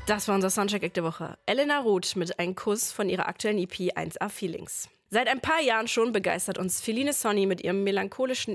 Das war unser Soundcheck der Woche. Elena Roth mit Ein Kuss von ihrer aktuellen EP 1A Feelings. Seit ein paar Jahren schon begeistert uns Feline Sonny mit ihrem melancholischen